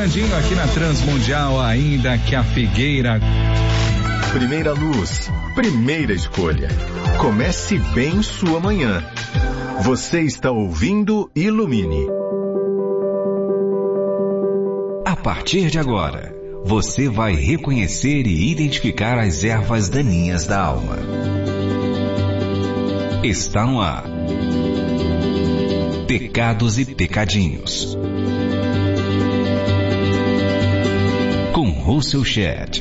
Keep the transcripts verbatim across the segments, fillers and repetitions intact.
Fernandinho aqui na Transmundial, ainda que a figueira. Primeira luz, primeira escolha. Comece bem sua manhã. Você está ouvindo Ilumine. A partir de agora, você vai reconhecer e identificar as ervas daninhas da alma. Está no ar. Pecados e Pecadinhos. Com Russell Shedd.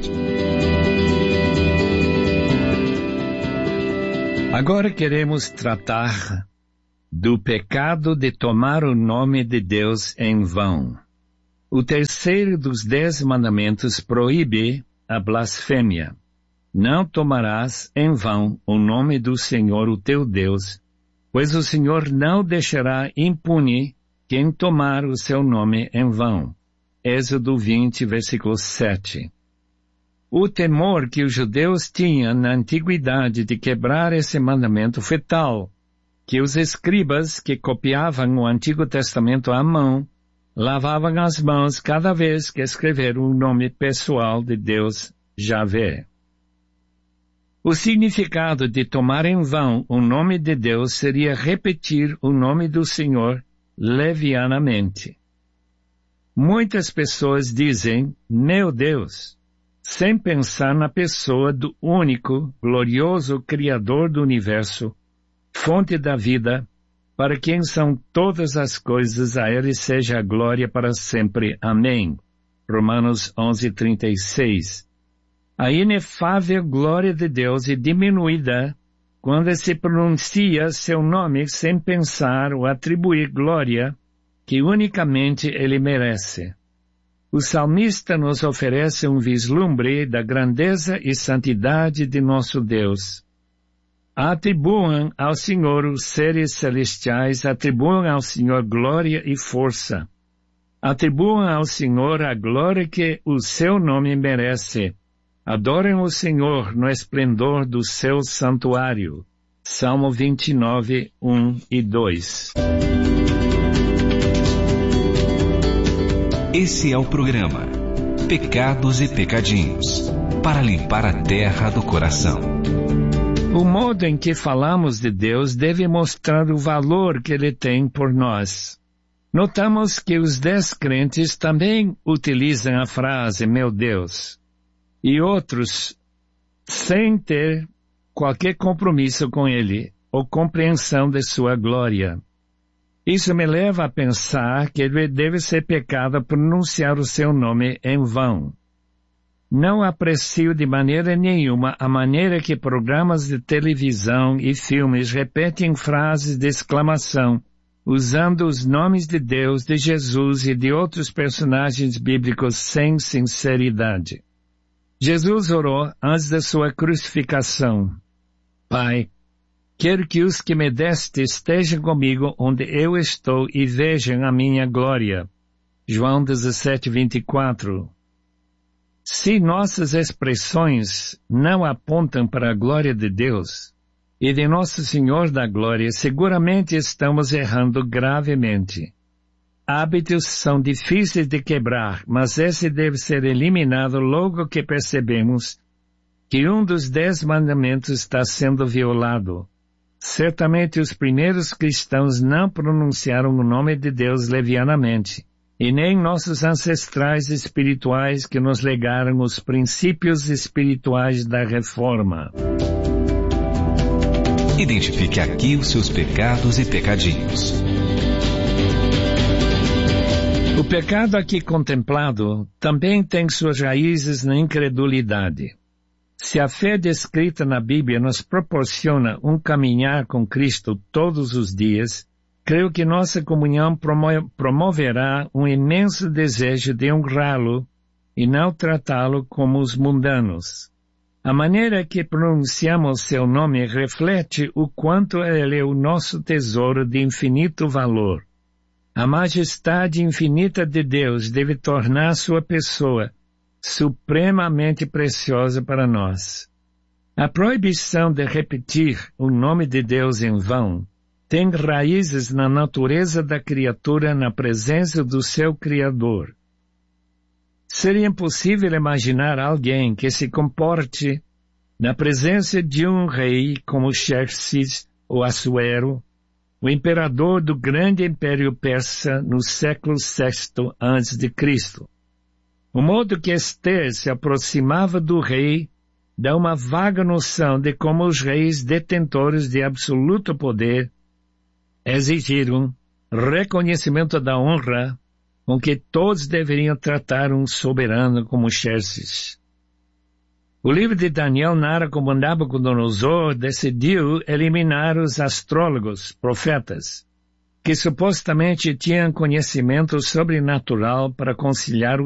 Agora queremos tratar do pecado de tomar o nome de Deus em vão. O terceiro dos dez mandamentos proíbe a blasfêmia. Não tomarás em vão o nome do Senhor, o teu Deus, pois o Senhor não deixará impune quem tomar o seu nome em vão. Êxodo vinte, versículo sete. O temor que os judeus tinham na antiguidade de quebrar esse mandamento foi tal, que os escribas que copiavam o Antigo Testamento à mão, lavavam as mãos cada vez que escreveram o nome pessoal de Deus, Javé. O significado de tomar em vão o nome de Deus seria repetir o nome do Senhor levianamente. Muitas pessoas dizem, meu Deus, sem pensar na pessoa do único, glorioso Criador do universo, fonte da vida, para quem são todas as coisas, a Ele seja a glória para sempre. Amém. Romanos onze, trinta e seis. A inefável glória de Deus é diminuída quando se pronuncia seu nome sem pensar ou atribuir glória que unicamente Ele merece. O salmista nos oferece um vislumbre da grandeza e santidade de nosso Deus. Atribuam ao Senhor os seres celestiais, atribuam ao Senhor glória e força. Atribuam ao Senhor a glória que o seu nome merece. Adorem o Senhor no esplendor do seu santuário. Salmo vinte e nove, um e dois. Esse é o programa Pecados e Pecadinhos, para limpar a terra do coração. O modo em que falamos de Deus deve mostrar o valor que Ele tem por nós. Notamos que os descrentes também utilizam a frase, meu Deus, e outros sem ter qualquer compromisso com Ele ou compreensão de sua glória. Isso me leva a pensar que deve ser pecado pronunciar o seu nome em vão. Não aprecio de maneira nenhuma a maneira que programas de televisão e filmes repetem frases de exclamação, usando os nomes de Deus, de Jesus e de outros personagens bíblicos sem sinceridade. Jesus orou antes da sua crucificação. Pai, quero que os que me deste estejam comigo onde eu estou e vejam a minha glória. João dezessete, vinte e quatro. Se nossas expressões não apontam para a glória de Deus e de Nosso Senhor da Glória, seguramente estamos errando gravemente. Hábitos são difíceis de quebrar, mas esse deve ser eliminado logo que percebemos que um dos dez mandamentos está sendo violado. Certamente os primeiros cristãos não pronunciaram o nome de Deus levianamente, e nem nossos ancestrais espirituais que nos legaram os princípios espirituais da reforma. Identifique aqui os seus pecados e pecadinhos. O pecado aqui contemplado também tem suas raízes na incredulidade. Se a fé descrita na Bíblia nos proporciona um caminhar com Cristo todos os dias, creio que nossa comunhão promo- promoverá um imenso desejo de honrá-lo e não tratá-lo como os mundanos. A maneira que pronunciamos seu nome reflete o quanto ele é o nosso tesouro de infinito valor. A majestade infinita de Deus deve tornar sua pessoa supremamente preciosa para nós. A proibição de repetir o nome de Deus em vão tem raízes na natureza da criatura na presença do seu Criador. Seria impossível imaginar alguém que se comporte na presença de um rei como Xerxes ou Assuero, o imperador do grande império persa no século sexto antes de Cristo. O modo que Esther se aproximava do rei dá uma vaga noção de como os reis detentores de absoluto poder exigiram reconhecimento da honra com que todos deveriam tratar um soberano como Xerxes. O livro de Daniel narra como Nabucodonosor decidiu eliminar os astrólogos, profetas, que supostamente tinham conhecimento sobrenatural para conciliar